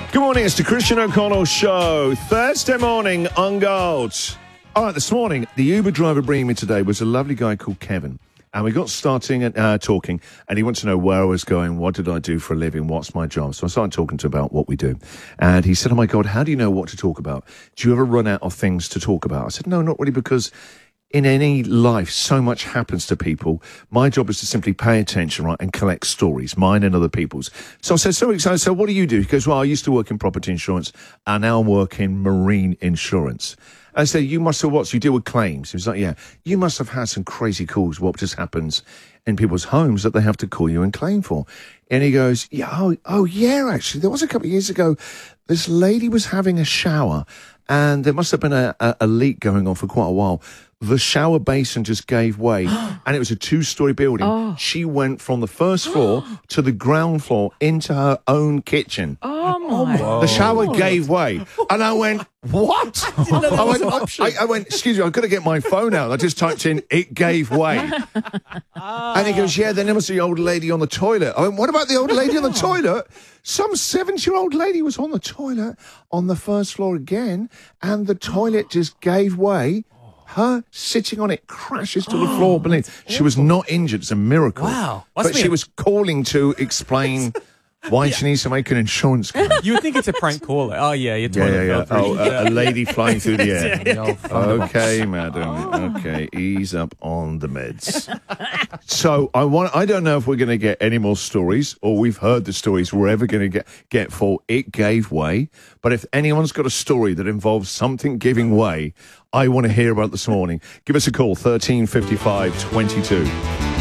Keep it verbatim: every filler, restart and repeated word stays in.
Good morning, it's the Christian O'Connell Show. Thursday morning on Gold. All right, this morning, the Uber driver bringing me today was a lovely guy called Kevin. And we got starting at uh, talking, and he wanted to know where I was going, what did I do for a living, what's my job. So I started talking to him about what we do. And he said, oh my God, how do you know what to talk about? Do you ever run out of things to talk about? I said, no, not really, because in any life, so much happens to people. My job is to simply pay attention, right, and collect stories, mine and other people's. So I said, so excited. So what do you do? He goes, well, I used to work in property insurance, and now I work in marine insurance. I said, you must have what? You deal with claims. He was like, yeah. You must have had some crazy calls. What just happens in people's homes that they have to call you and claim for? And he goes, yeah, oh, oh yeah, actually, there was a couple of years ago, this lady was having a shower, and there must have been a, a, a leak going on for quite a while. The shower basin just gave way, and it was a two-story building. Oh. She went from the first floor to the ground floor into her own kitchen. Oh, my The shower God. gave way. And I went, what? I, I, went, I, I went, excuse me, I've got to get my phone out. I just typed in, it gave way. Oh. And he goes, yeah, then there was the old lady on the toilet. I went, what about the old lady on the toilet? Some seventy-year-old lady was on the toilet on the first floor again, and the toilet just gave way. Her sitting on it crashes to the floor beneath. She was not injured. It's a miracle. Wow. But she was calling to explain why yeah. she needs to make an insurance claim. You would think it's a prank caller. Oh, yeah. You're yeah, yeah, yeah. Oh, a, a lady flying through the air. Yeah. Okay, madam. Okay, ease up on the meds. So I want. I don't know if we're going to get any more stories, or we've heard the stories we're ever going to get, get for It Gave Way. But if anyone's got a story that involves something giving way, I want to hear about this morning. Give us a call, thirteen fifty-five twenty-two.